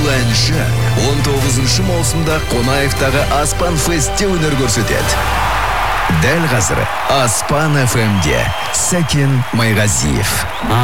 Бұл әнші 19 маусымда Қонаевтағы Аспан Фестте өнер көрсетеді. Дәл қазір Аспан FM-де Сәкен Майғазиев.